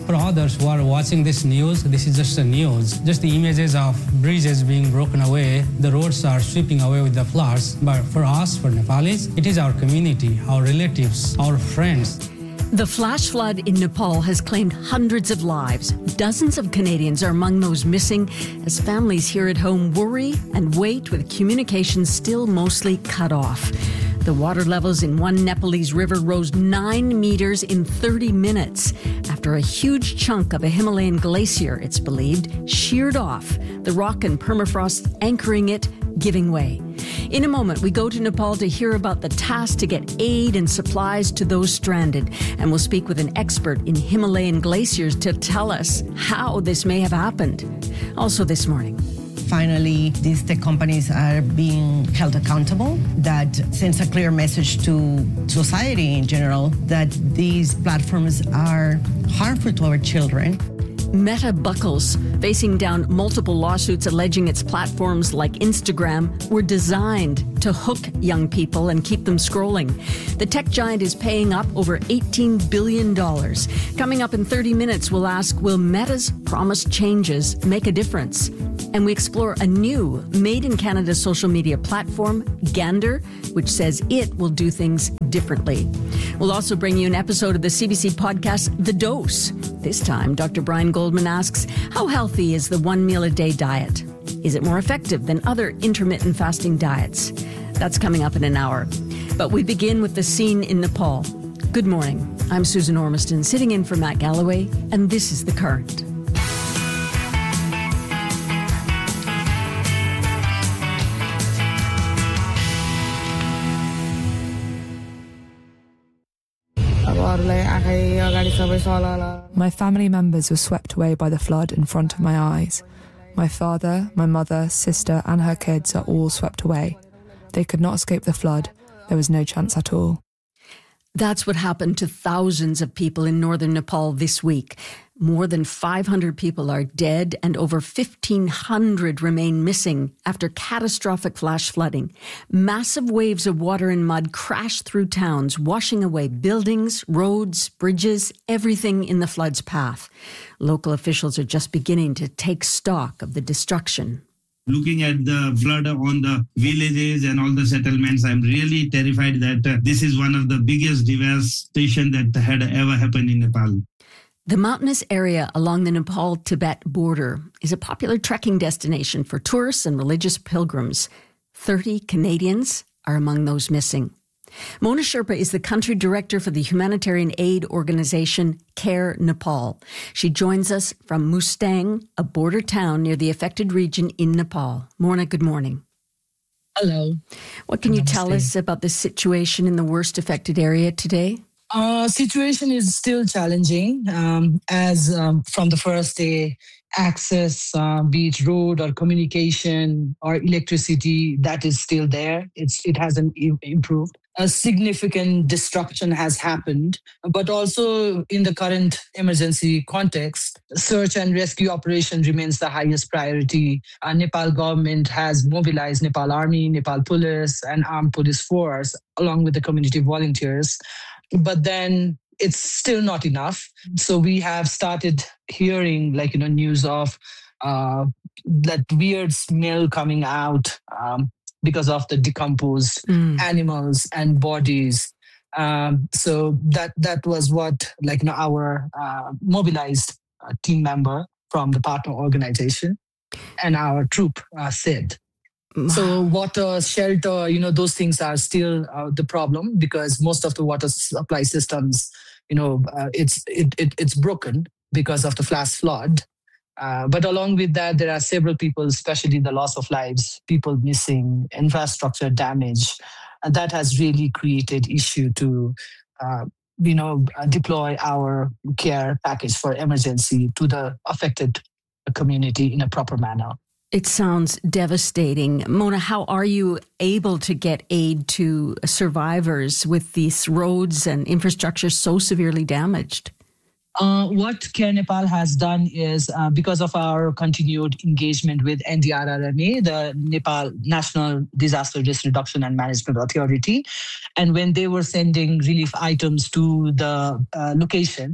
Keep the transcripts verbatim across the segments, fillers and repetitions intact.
For others who are watching this news, this is just a news. Just the images of bridges being broken away, the roads are sweeping away with the floods. But for us, for Nepalis, it is our community, our relatives, our friends. The flash flood in Nepal has claimed hundreds of lives. Dozens of Canadians are among those missing as families here at home worry and wait with communications still mostly cut off. The water levels in one Nepalese river rose nine meters in thirty minutes after a huge chunk of a Himalayan glacier, it's believed, sheared off, the rock and permafrost anchoring it, giving way. In a moment, we go to Nepal to hear about the task to get aid and supplies to those stranded. And we'll speak with an expert in Himalayan glaciers to tell us how this may have happened. Also this morning. Finally, these tech companies are being held accountable. That sends a clear message to society in general that these platforms are harmful to our children. Meta buckles, facing down multiple lawsuits alleging its platforms like Instagram were designed to hook young people and keep them scrolling. The tech giant is paying up over eighteen billion dollars. Coming up in thirty minutes, we'll ask, will Meta's promised changes make a difference? And we explore a new made-in-Canada social media platform, Gander, which says it will do things differently. We'll also bring you an episode of the C B C podcast, The Dose. This time, Doctor Brian Goldman asks, how healthy is the one meal a day diet? Is it more effective than other intermittent fasting diets? That's coming up in an hour. But we begin with the scene in Nepal. Good morning. I'm Susan Ormiston, sitting in for Matt Galloway, and this is The Current. My family members were swept away by the flood in front of my eyes. My father, my mother, sister and her kids are all swept away. They could not escape the flood. There was no chance at all. That's what happened to thousands of people in northern Nepal this week. More than five hundred people are dead and over fifteen hundred remain missing after catastrophic flash flooding. Massive waves of water and mud crashed through towns, washing away buildings, roads, bridges, everything in the flood's path. Local officials are just beginning to take stock of the destruction. Looking at the flood on the villages and all the settlements, I'm really terrified that uh, this is one of the biggest devastation that had ever happened in Nepal. The mountainous area along the Nepal-Tibet border is a popular trekking destination for tourists and religious pilgrims. thirty Canadians are among those missing. Mona Sherpa is the country director for the humanitarian aid organization Care Nepal. She joins us from Mustang, a border town near the affected region in Nepal. Mona, good morning. Hello. What can you Namaste. tell us about the situation in the worst affected area today? Uh, situation is still challenging um, as um, from the first day, access, uh, be it road or communication or electricity, that is still there. It's It hasn't I- improved. A significant destruction has happened, but also in the current emergency context, search and rescue operation remains the highest priority. Uh, Nepal government has mobilized Nepal Army, Nepal Police, and Armed Police Force, along with the community volunteers. But then it's still not enough. So we have started hearing, like, you know, news of uh, that weird smell coming out um, because of the decomposed mm. animals and bodies. Um, so that that was what, like, you know, our uh, mobilized uh, team member from the partner organization and our troop uh, said. So water, shelter, you know, those things are still uh, the problem because most of the water supply systems, you know, uh, it's it, it it's broken because of the flash flood. Uh, but along with that, there are several people, especially the loss of lives, people missing, infrastructure damage. And that has really created issue to, uh, you know, uh, deploy our care package for emergency to the affected community in a proper manner. It sounds devastating. Mona, how are you able to get aid to survivors with these roads and infrastructure so severely damaged? Uh, what Care Nepal has done is, uh, because of our continued engagement with N D R R M A, the Nepal National Disaster Risk Reduction and Management Authority, and when they were sending relief items to the uh, location,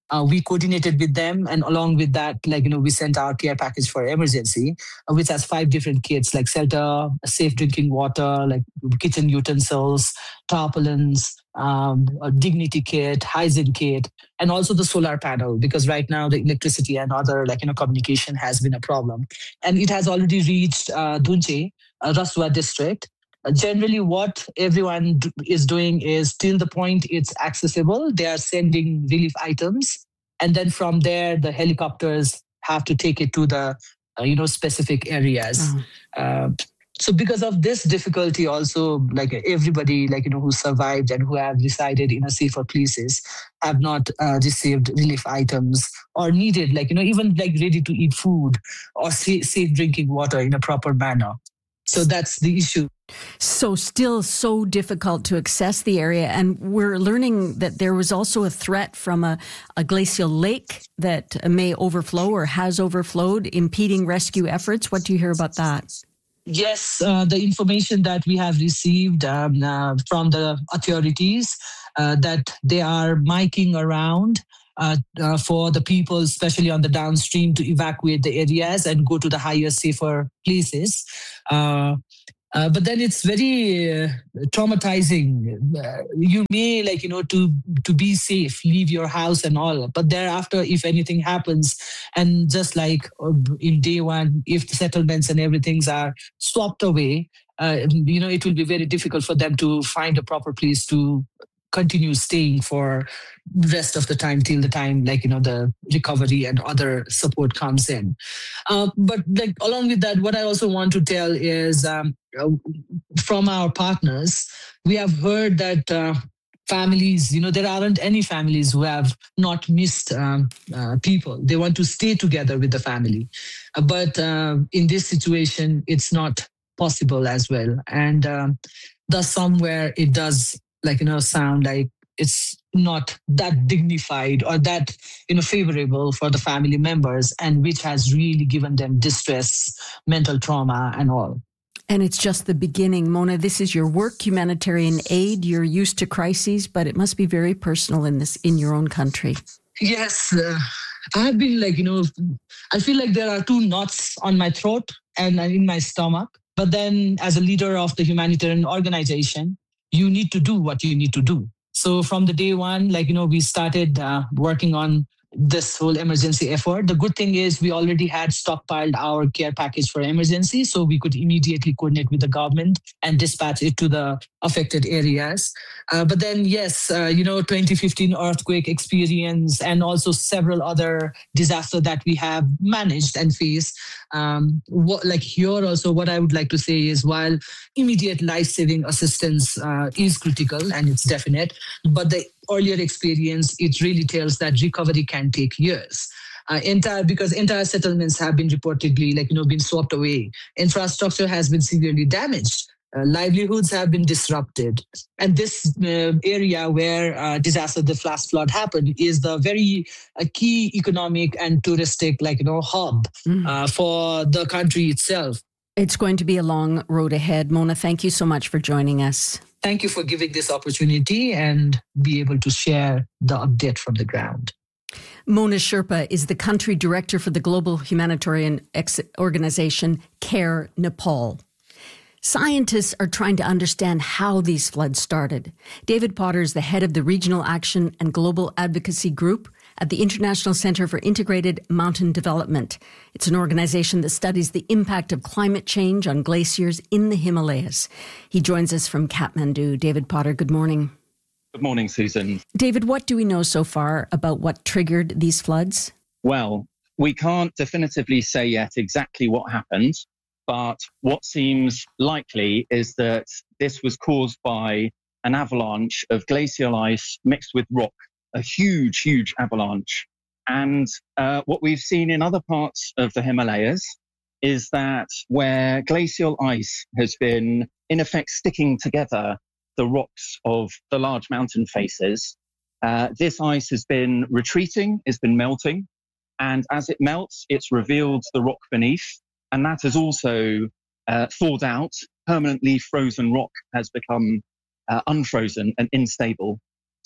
Uh, we coordinated with them, and along with that, like, you know, we sent our care package for emergency, uh, which has five different kits, like shelter, safe drinking water, like kitchen utensils, tarpaulins, um, a dignity kit, hygiene kit, and also the solar panel, because right now the electricity and other, like, you know, communication has been a problem. And it has already reached uh, Dhunche, uh, Rasua district. Uh, generally, what everyone d- is doing is, till the point it's accessible, they are sending relief items. And then from there, the helicopters have to take it to the, uh, you know, specific areas. Oh. Uh, so because of this difficulty also, like everybody, like, you know, who survived and who have resided in a safer places have not uh, received relief items or needed, like, you know, even like ready to eat food or safe, safe drinking water in a proper manner. So that's the issue. So still so difficult to access the area. And we're learning that there was also a threat from a, a glacial lake that may overflow or has overflowed, impeding rescue efforts. What do you hear about that? Yes, uh, the information that we have received um, uh, from the authorities uh, that they are miking around uh, uh, for the people, especially on the downstream, to evacuate the areas and go to the higher, safer places. Uh, Uh, but then it's very uh, traumatizing. Uh, you may, like, you know, to to be safe, leave your house and all. But thereafter, if anything happens, and just like uh, in day one, if the settlements and everything's are swapped away, uh, you know, it will be very difficult for them to find a proper place to continue staying for rest of the time till the time, like, you know, the recovery and other support comes in. Uh, but like along with that, what I also want to tell is um, uh, from our partners, we have heard that uh, families, you know, there aren't any families who have not missed um, uh, people. They want to stay together with the family. Uh, but uh, in this situation, it's not possible as well. And um, thus somewhere it does, like, you know, sound like it's not that dignified or that, you know, favorable for the family members, and which has really given them distress, mental trauma and all. And it's just the beginning. Mona, this is your work, humanitarian aid. You're used to crises, but it must be very personal in this, in your own country. Yes, uh, I've been like, you know, I feel like there are two knots on my throat and in my stomach. But then as a leader of the humanitarian organization, you need to do what you need to do. So from the day one, like, you know, we started uh, working on this whole emergency effort. The good thing is we already had stockpiled our care package for emergency, so we could immediately coordinate with the government and dispatch it to the affected areas. Uh, but then, yes, uh, you know, twenty fifteen earthquake experience and also several other disasters that we have managed and faced. Um, what, like here also, what I would like to say is, while immediate life-saving assistance uh, is critical and it's definite, but the earlier experience, it really tells that recovery can take years. Uh, entire because entire settlements have been reportedly, like, you know, been swept away. Infrastructure has been severely damaged. Uh, livelihoods have been disrupted. And this uh, area where uh, disaster, the flash flood happened, is the very uh, key economic and touristic, like, you know, hub mm. uh, for the country itself. It's going to be a long road ahead. Mona, thank you so much for joining us. Thank you for giving this opportunity and be able to share the update from the ground. Mona Sherpa is the country director for the global humanitarian ex- organization CARE Nepal. Scientists are trying to understand how these floods started. David Potter is the head of the Regional Action and Global Advocacy Group at the International Center for Integrated Mountain Development. It's an organization that studies the impact of climate change on glaciers in the Himalayas. He joins us from Kathmandu. David Potter, good morning. Good morning, Susan. David, what do we know so far about what triggered these floods? Well, we can't definitively say yet exactly what happened, but what seems likely is that this was caused by an avalanche of glacial ice mixed with rock, a huge, huge avalanche. And uh, what we've seen in other parts of the Himalayas is that where glacial ice has been, in effect, sticking together the rocks of the large mountain faces, uh, this ice has been retreating, it's been melting. And as it melts, it's revealed the rock beneath. And that has also uh, thawed out. Permanently frozen rock has become uh, unfrozen and unstable.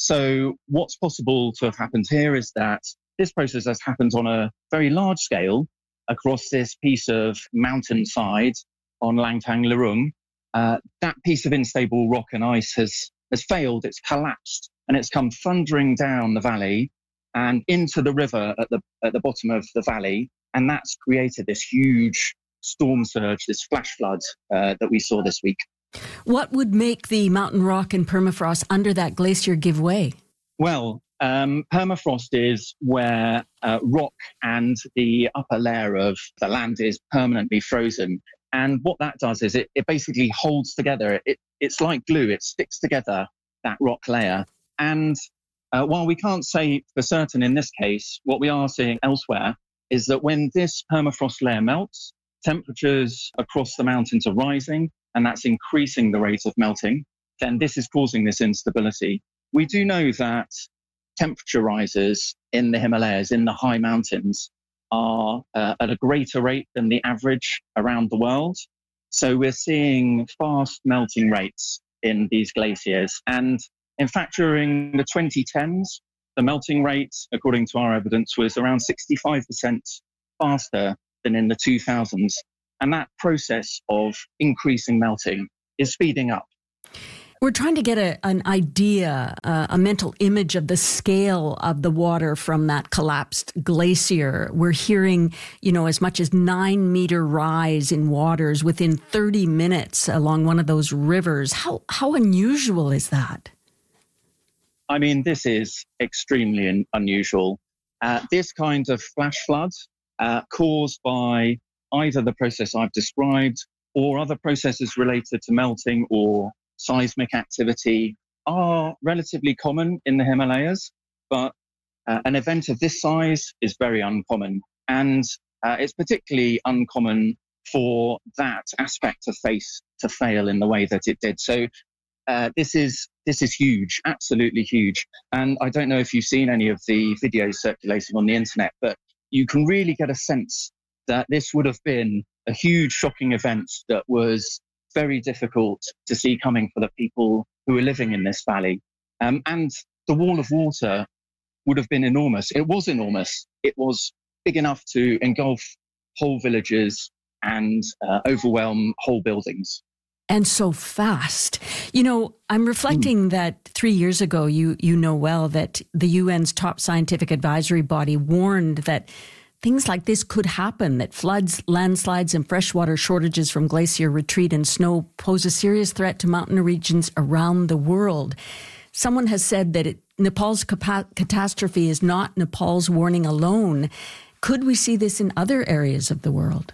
So what's possible to have happened here is that this process has happened on a very large scale across this piece of mountainside on Langtang Lurung. Uh, that piece of unstable rock and ice has, has failed, it's collapsed, and it's come thundering down the valley and into the river at the, at the bottom of the valley. And that's created this huge storm surge, this flash flood uh, that we saw this week. What would make the mountain rock and permafrost under that glacier give way? Well, um, permafrost is where uh, rock and the upper layer of the land is permanently frozen. And what that does is it, it basically holds together. It, it's like glue. It sticks together that rock layer. And uh, while we can't say for certain in this case, what we are seeing elsewhere is that when this permafrost layer melts, temperatures across the mountains are rising, and that's increasing the rate of melting, then this is causing this instability. We do know that temperature rises in the Himalayas, in the high mountains, are uh, at a greater rate than the average around the world. So we're seeing fast melting rates in these glaciers. And in fact, during the twenty tens, the melting rate, according to our evidence, was around sixty-five percent faster than in the two thousands. And that process of increasing melting is speeding up. We're trying to get a, an idea, uh, a mental image of the scale of the water from that collapsed glacier. We're hearing, you know, as much as nine meter rise in waters within thirty minutes along one of those rivers. How, how unusual is that? I mean, this is extremely un- unusual. Uh, this kind of flash flood uh, caused by either the process I've described or other processes related to melting or seismic activity are relatively common in the Himalayas, but uh, an event of this size is very uncommon. And uh, it's particularly uncommon for that aspect to face to fail in the way that it did. So uh, this is this is huge, absolutely huge. And I don't know if you've seen any of the videos circulating on the internet, but you can really get a sense that this would have been a huge, shocking event that was very difficult to see coming for the people who are living in this valley. Um, and the wall of water would have been enormous. It was enormous. It was big enough to engulf whole villages and uh, overwhelm whole buildings. And so fast. You know, I'm reflecting mm. that three years ago, you you know well that the U N's top scientific advisory body warned that things like this could happen, that floods, landslides, and freshwater shortages from glacier retreat and snow pose a serious threat to mountain regions around the world. Someone has said that it, Nepal's capa- catastrophe is not Nepal's warning alone. Could we see this in other areas of the world?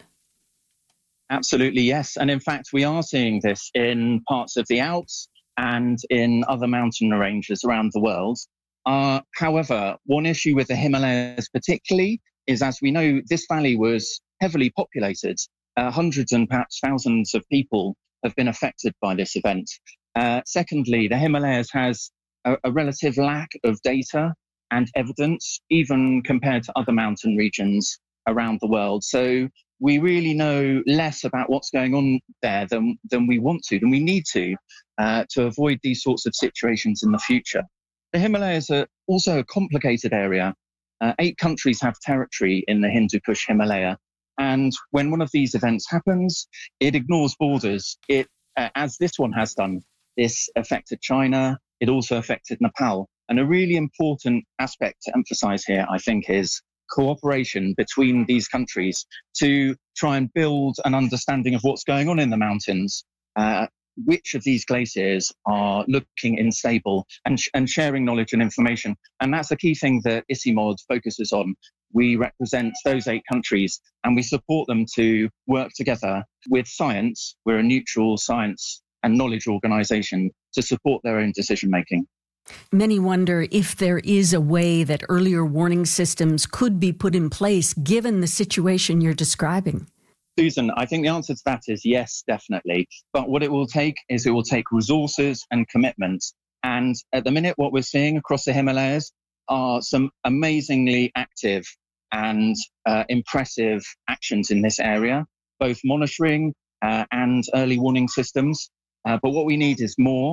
Absolutely, yes. And in fact, we are seeing this in parts of the Alps and in other mountain ranges around the world. Uh, however, one issue with the Himalayas particularly is, as we know, this valley was heavily populated. Uh, hundreds and perhaps thousands of people have been affected by this event. Uh, secondly, the Himalayas has a, a relative lack of data and evidence, even compared to other mountain regions around the world. So we really know less about what's going on there than, than we want to, than we need to, uh, to avoid these sorts of situations in the future. The Himalayas are also a complicated area. Uh, eight countries have territory in the Hindu Kush Himalaya. And when one of these events happens, it ignores borders. It, uh, as this one has done, this affected China. It also affected Nepal. And a really important aspect to emphasize here, I think, is cooperation between these countries to try and build an understanding of what's going on in the mountains, uh, which of these glaciers are looking unstable, and, sh- and sharing knowledge and information. And that's the key thing that ICIMOD focuses on. We represent those eight countries and we support them to work together with science. We're a neutral science and knowledge organization to support their own decision making. Many wonder if there is a way that earlier warning systems could be put in place given the situation you're describing. Susan, I think the answer to that is yes, definitely. But what it will take is it will take resources and commitment. And at the minute, what we're seeing across the Himalayas are some amazingly active and uh, impressive actions in this area, both monitoring uh, and early warning systems. Uh, but what we need is more.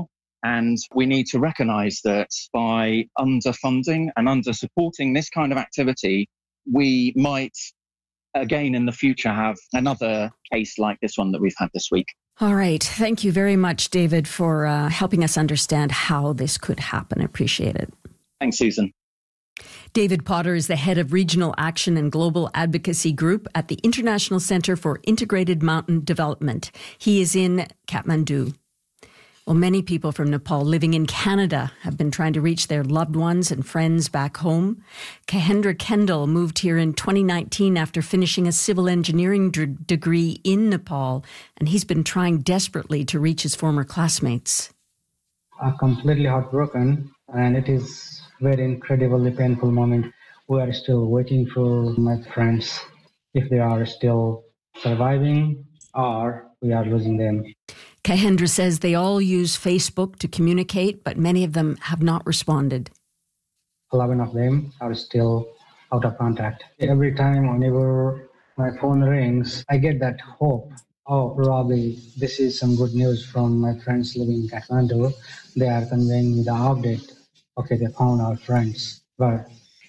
And we need to recognize that by underfunding and under-supporting this kind of activity, we might, again, in the future, have another case like this one that we've had this week. All right. Thank you very much, David, for uh, helping us understand how this could happen. I appreciate it. Thanks, Susan. David Potter is the head of Regional Action and Global Advocacy Group at the International Center for Integrated Mountain Development. He is in Kathmandu. Well, many people from Nepal living in Canada have been trying to reach their loved ones and friends back home. Kahendra Kendall moved here in twenty nineteen after finishing a civil engineering d- degree in Nepal, and he's been trying desperately to reach his former classmates. I'm completely heartbroken, and it is a very incredibly painful moment. We are still waiting for my friends, if they are still surviving or we are losing them. Kahendra says they all use Facebook to communicate, but many of them have not responded. eleven of them are still out of contact. Every time, whenever my phone rings, I get that hope. Oh, probably this is some good news from my friends living in Kathmandu. They are conveying me the update. Okay, they found our friends. But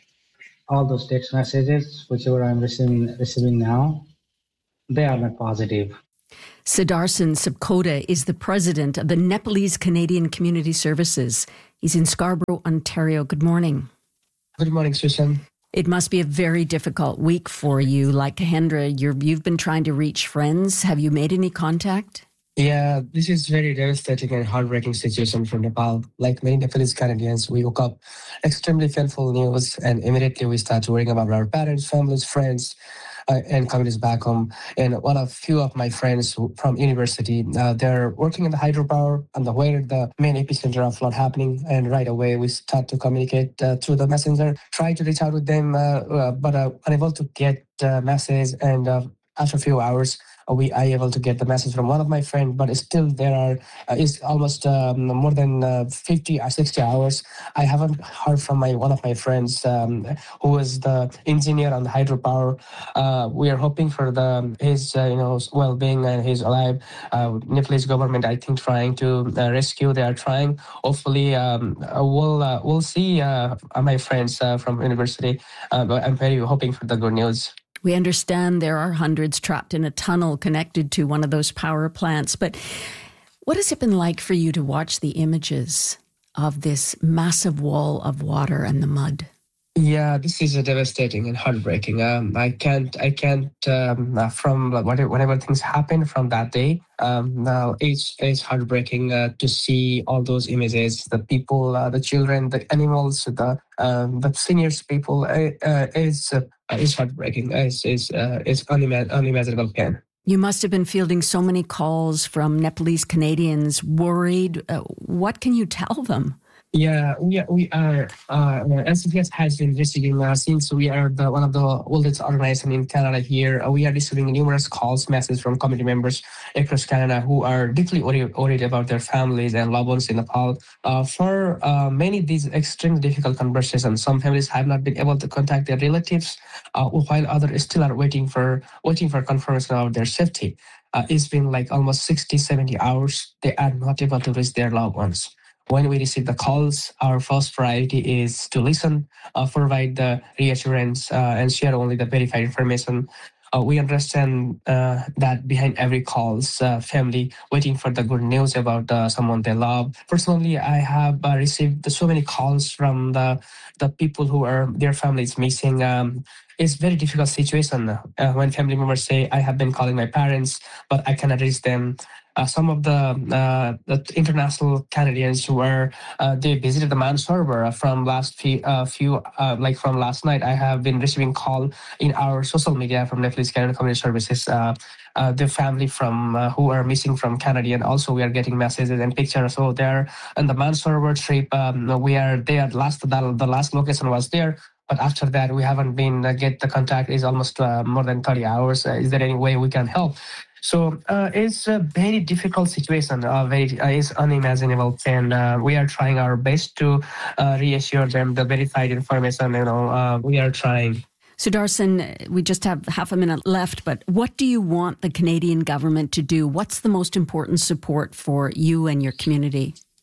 all those text messages, whichever I'm receiving, receiving now, they are not positive. Siddharsan Subkota is the president of the Nepalese Canadian Community Services. He's in Scarborough, Ontario. Good morning. Good morning, Susan. It must be a very difficult week for you. Like Kahendra, you're, you've been trying to reach friends. Have you made any contact? Yeah, this is very devastating and heartbreaking situation for Nepal. Like many Nepalese Canadians, we woke up extremely painful news and immediately we start worrying about our parents, families, friends, uh, and communities back home. And one of few of my friends from university, uh, they're working in the hydropower and the where the main epicenter of flood happening. And right away we start to communicate uh, through the messenger, try to reach out with them, uh, uh, but uh, unable to get uh, message. And uh, after a few hours, we are able to get the message from one of my friends, but still there are, uh, it's almost um, more than uh, fifty or sixty hours. I haven't heard from my one of my friends um, who is the engineer on the hydropower. Uh, we are hoping for the his uh, you know well-being and his alive. Uh, Nepalese government, I think, trying to uh, rescue. They are trying. Hopefully, um, we'll uh, we'll see uh, my friends uh, from university. Uh, but I'm very hoping for the good news. We understand there are hundreds trapped in a tunnel connected to one of those power plants. But what has it been like for you to watch the images of this massive wall of water and the mud? Yeah, this is a devastating and heartbreaking. Um, I can't, I can't, um, uh, from whatever, whatever things happened from that day, um, now it's, it's heartbreaking uh, to see all those images, the people, uh, the children, the animals, the um, the seniors people, uh, uh, it's, uh, it's heartbreaking. It's, it's, uh, it's unima- unimaginable pain. You must have been fielding so many calls from Nepalese Canadians worried. Uh, what can you tell them? Yeah, we are, we are uh, S C P S has been receiving, uh, since we are the one of the oldest organization in Canada here, uh, we are receiving numerous calls, messages from community members across Canada who are deeply worried, worried about their families and loved ones in Nepal. Uh, for uh, many of these extremely difficult conversations, some families have not been able to contact their relatives, uh, while others still are waiting for waiting for confirmation of their safety. Uh, it's been like almost sixty, seventy hours. They are not able to reach their loved ones. When we receive the calls, our first priority is to listen, uh, provide the reassurance, uh, and share only the verified information. Uh, we understand uh, that behind every call's uh, family waiting for the good news about uh, someone they love. Personally, I have uh, received so many calls from the the people who are their families missing. Um, it's a very difficult situation uh, when family members say, I have been calling my parents, but I cannot reach them. Uh, some of the, uh, the international Canadians who are, uh, they visited the Mansarovar from last few, uh, few uh, like from last night. I have been receiving call in our social media from Nepalese Canadian Community Services, uh, uh, the family from uh, who are missing from Canada, and also we are getting messages and pictures. So they're on the Mansarovar trip. Um, we are there. Last the, the last location was there. But after that, we haven't been uh, get the contact. Is almost uh, more than thirty hours. Uh, is there any way we can help? So uh, it's a very difficult situation. Uh, very, uh, it's unimaginable, and uh, we are trying our best to uh, reassure them the verified information. You know, uh, we are trying. Siddharsan, we just have half a minute left, but what do you want the Canadian government to do? What's the most important support for you and your community?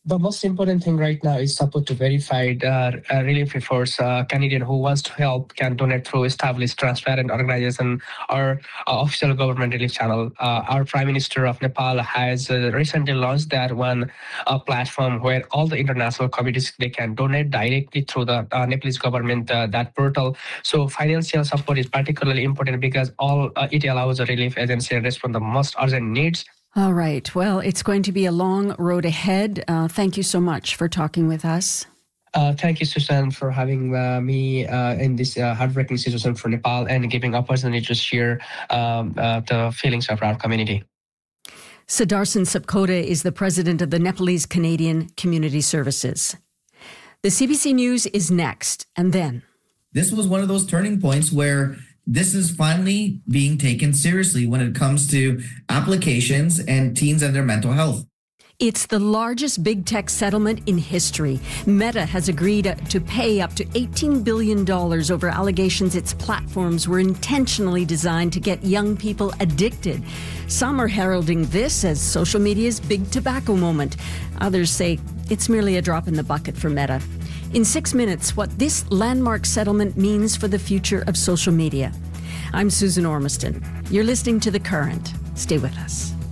The most important thing right now is support to verified uh, uh, relief efforts. Uh, Canadian who wants to help can donate through established transparent organization or uh, official government relief channel. Uh, our Prime Minister of Nepal has uh, recently launched that one uh, platform where all the international communities, they can donate directly through the uh, Nepalese government, uh, that portal. So financial support is particularly important because all uh, it allows a relief agency to respond to the most urgent needs. All right. Well, it's going to be a long road ahead. Uh, thank you so much for talking with us. Uh, thank you, Susan, for having uh, me uh, in this uh, heartbreaking situation for Nepal and giving opportunity to share um, uh, the feelings of our community. Sudarshan Sapkota is the president of the Nepalese Canadian Community Services. The C B C News is next, and then. This was one of those turning points where this is finally being taken seriously when it comes to applications and teens and their mental health. It's the largest big tech settlement in history. Meta has agreed to pay up to eighteen billion dollars over allegations its platforms were intentionally designed to get young people addicted. Some are heralding this as social media's big tobacco moment. Others say it's merely a drop in the bucket for Meta. In six minutes, what this landmark settlement means for the future of social media. I'm Susan Ormiston. You're listening to The Current. Stay with us.